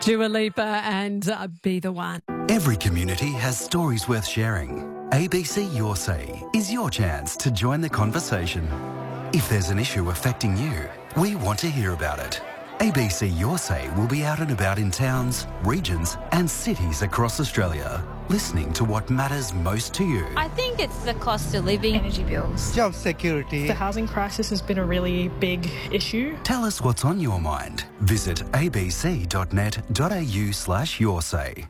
Dua Lipa and Be the One. Every community has stories worth sharing. ABC Your Say is your chance to join the conversation. If there's an issue affecting you, we want to hear about it. ABC Your Say will be out and about in towns, regions and cities across Australia, listening to what matters most to you. I think it's the cost of living, energy bills, job security. The housing crisis has been a really big issue. Tell us what's on your mind. Visit abc.net.au/yoursay.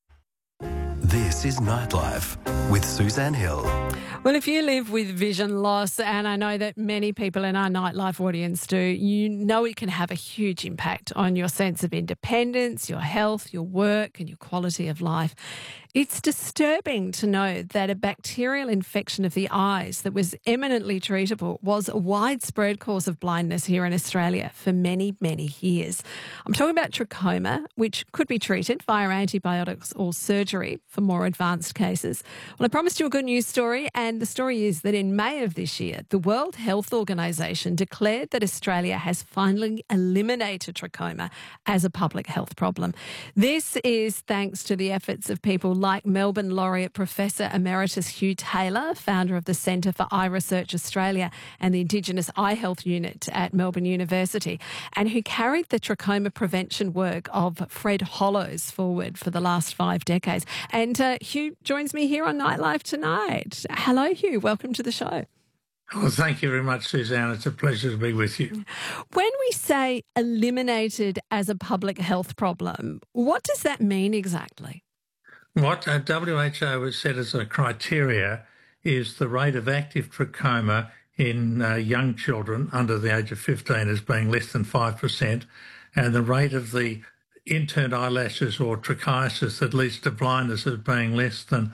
This is Nightlife with Suzanne Hill. Well, if you live with vision loss, and I know that many people in our Nightlife audience do, you know it can have a huge impact on your sense of independence, your health, your work and your quality of life. It's disturbing to know that a bacterial infection of the eyes that was eminently treatable was a widespread cause of blindness here in Australia for many, many years. I'm talking about trachoma, which could be treated via antibiotics or surgery for more advanced cases. Well, I promised you a good news story, and the story is that in May of this year, the World Health Organization declared that Australia has finally eliminated trachoma as a public health problem. This is thanks to the efforts of people like Melbourne Laureate Professor Emeritus Hugh Taylor, founder of the Centre for Eye Research Australia and the Indigenous Eye Health Unit at Melbourne University, and who carried the trachoma prevention work of Fred Hollows forward for the last 5 decades. And Hugh joins me here on Nightlife tonight. Hello, Hugh. Welcome to the show. Well, thank you very much, Suzanne. It's a pleasure to be with you. When we say eliminated as a public health problem, what does that mean exactly? What WHO has said as a criteria is the rate of active trachoma in young children under the age of 15 as being less than 5%, and the rate of the interned eyelashes or trichiasis that leads to blindness as being less than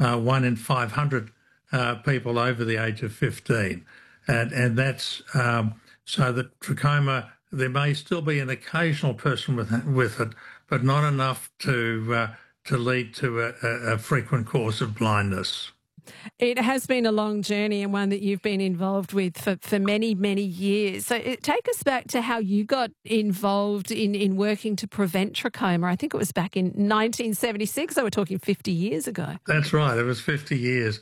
1 in 500 people over the age of 15. And that's so that trachoma, there may still be an occasional person with it, but not enough to lead to a frequent cause of blindness. It has been a long journey and one that you've been involved with for many, many years. So take us back to how you got involved in working to prevent trachoma. I think it was back in 1976, so we're talking 50 years ago. That's right, it was 50 years.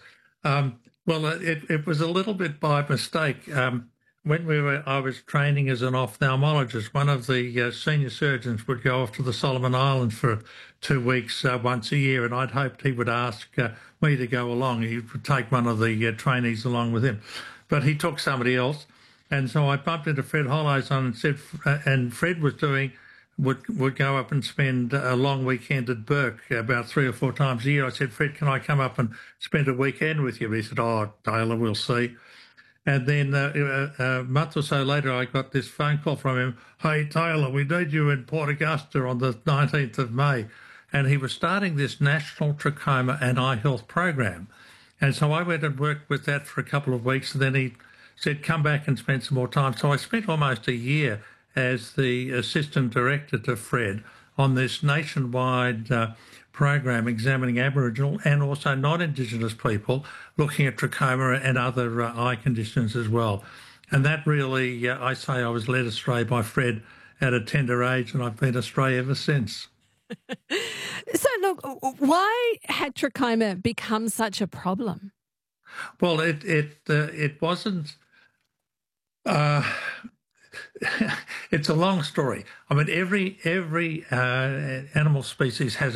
Well, it was a little bit by mistake. When I was training as an ophthalmologist, one of the senior surgeons would go off to the Solomon Islands for 2 weeks once a year, and I'd hoped he would ask me to go along. He would take one of the trainees along with him, but he took somebody else, and so I bumped into Fred Hollows and said, and Fred was would go up and spend a long weekend at Bourke about 3 or 4 times a year. I said, Fred, can I come up and spend a weekend with you? He said, oh, Taylor, we'll see. And then a month or so later, I got this phone call from him. Hey, Taylor, we need you in Port Augusta on the 19th of May. And he was starting this National Trachoma and Eye Health Program. And so I went and worked with that for a couple of weeks. And then he said, come back and spend some more time. So I spent almost a year as the assistant director to Fred on this nationwide program examining Aboriginal and also non-Indigenous people, looking at trachoma and other eye conditions as well. And that really, I say I was led astray by Fred at a tender age, and I've been astray ever since. So, look, why had trachoma become such a problem? Well, it wasn't... it's a long story. I mean, every animal species has